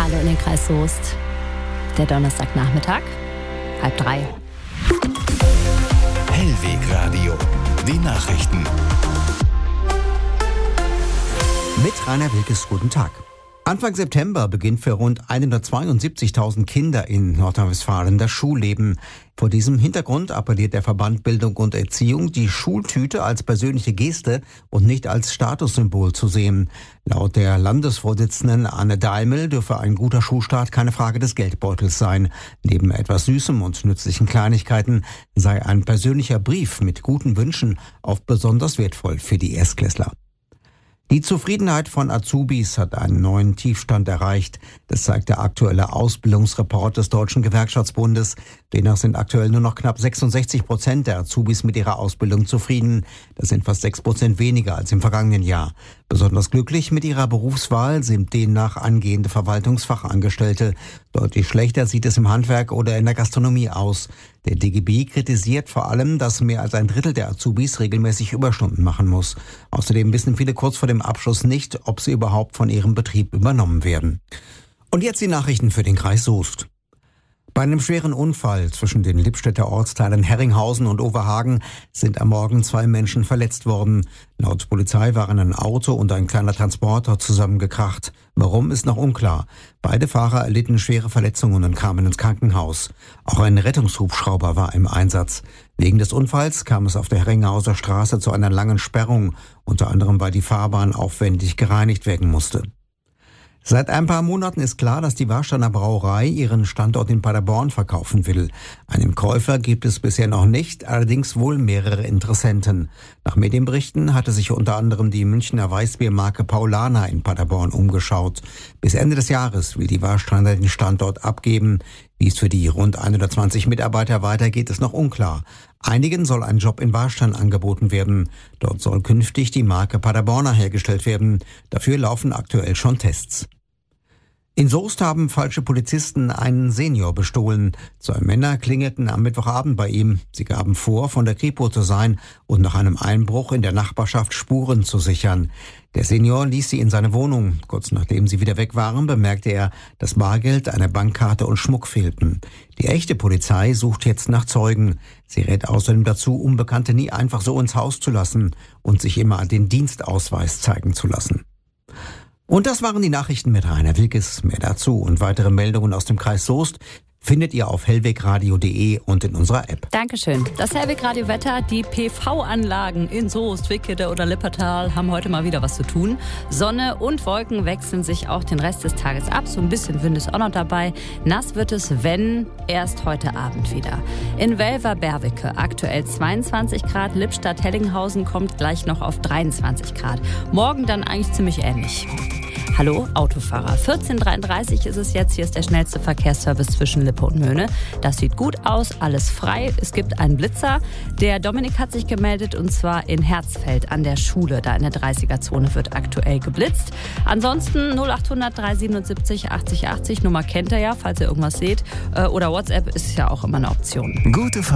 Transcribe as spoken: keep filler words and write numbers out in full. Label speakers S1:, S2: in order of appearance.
S1: Hallo in den Kreis Soest. Der Donnerstagnachmittag, halb drei.
S2: Hellwegradio, die Nachrichten.
S3: Mit Rainer Wilkes, guten Tag. Anfang September beginnt für rund hundertzweiundsiebzigtausend Kinder in Nordrhein-Westfalen das Schulleben. Vor diesem Hintergrund appelliert der Verband Bildung und Erziehung, die Schultüte als persönliche Geste und nicht als Statussymbol zu sehen. Laut der Landesvorsitzenden Anne Daimel dürfe ein guter Schulstart keine Frage des Geldbeutels sein. Neben etwas Süßem und nützlichen Kleinigkeiten sei ein persönlicher Brief mit guten Wünschen oft besonders wertvoll für die Erstklässler. Die Zufriedenheit von Azubis hat einen neuen Tiefstand erreicht. Das zeigt der aktuelle Ausbildungsreport des Deutschen Gewerkschaftsbundes. Demnach sind aktuell nur noch knapp sechsundsechzig Prozent der Azubis mit ihrer Ausbildung zufrieden. Das sind fast sechs Prozent weniger als im vergangenen Jahr. Besonders glücklich mit ihrer Berufswahl sind demnach angehende Verwaltungsfachangestellte. Deutlich schlechter sieht es im Handwerk oder in der Gastronomie aus. Der D G B kritisiert vor allem, dass mehr als ein Drittel der Azubis regelmäßig Überstunden machen muss. Außerdem wissen viele kurz vor dem Abschluss nicht, ob sie überhaupt von ihrem Betrieb übernommen werden. Und jetzt die Nachrichten für den Kreis Soest. Bei einem schweren Unfall zwischen den Lippstädter Ortsteilen Herringhausen und Overhagen sind am Morgen zwei Menschen verletzt worden. Laut Polizei waren ein Auto und ein kleiner Transporter zusammengekracht. Warum, ist noch unklar. Beide Fahrer erlitten schwere Verletzungen und kamen ins Krankenhaus. Auch ein Rettungshubschrauber war im Einsatz. Wegen des Unfalls kam es auf der Herringhauser Straße zu einer langen Sperrung, unter anderem weil die Fahrbahn aufwendig gereinigt werden musste. Seit ein paar Monaten ist klar, dass die Warsteiner Brauerei ihren Standort in Paderborn verkaufen will. Einen Käufer gibt es bisher noch nicht, allerdings wohl mehrere Interessenten. Nach Medienberichten hatte sich unter anderem die Münchner Weißbiermarke Paulaner in Paderborn umgeschaut. Bis Ende des Jahres will die Warsteiner den Standort abgeben. Wie es für die rund hundertzwanzig Mitarbeiter weitergeht, ist noch unklar. Einigen soll ein Job in Warstein angeboten werden. Dort soll künftig die Marke Paderborner hergestellt werden. Dafür laufen aktuell schon Tests. In Soest haben falsche Polizisten einen Senior bestohlen. Zwei Männer klingelten am Mittwochabend bei ihm. Sie gaben vor, von der Kripo zu sein und nach einem Einbruch in der Nachbarschaft Spuren zu sichern. Der Senior ließ sie in seine Wohnung. Kurz nachdem sie wieder weg waren, bemerkte er, dass Bargeld, eine Bankkarte und Schmuck fehlten. Die echte Polizei sucht jetzt nach Zeugen. Sie rät außerdem dazu, Unbekannte nie einfach so ins Haus zu lassen und sich immer den Dienstausweis zeigen zu lassen. Und das waren die Nachrichten mit Rainer Wilkes. Mehr dazu und weitere Meldungen aus dem Kreis Soest findet ihr auf hellwegradio punkt de und in unserer App.
S1: Dankeschön. Das Hellwegradio-Wetter, die P V-Anlagen in Soest, Wickede oder Lippertal haben heute mal wieder was zu tun. Sonne und Wolken wechseln sich auch den Rest des Tages ab. So ein bisschen Wind ist auch noch dabei. Nass wird es, wenn, erst heute Abend wieder. In Welver-Berwicke aktuell zweiundzwanzig Grad. Lippstadt-Hellinghausen kommt gleich noch auf dreiundzwanzig Grad. Morgen dann eigentlich ziemlich ähnlich. Hallo Autofahrer, vierzehn Uhr dreiunddreißig ist es jetzt. Hier ist der schnellste Verkehrsservice zwischen Lippe und Möhne. Das sieht gut aus, alles frei. Es gibt einen Blitzer. Der Dominik hat sich gemeldet und zwar in Herzfeld an der Schule. Da in der dreißiger-Zone wird aktuell geblitzt. Ansonsten null acht hundert drei siebenundsiebzig achtzig achtzig. Nummer kennt ihr ja, falls ihr irgendwas seht. Oder WhatsApp ist ja auch immer eine Option.
S2: Gute Fahrt.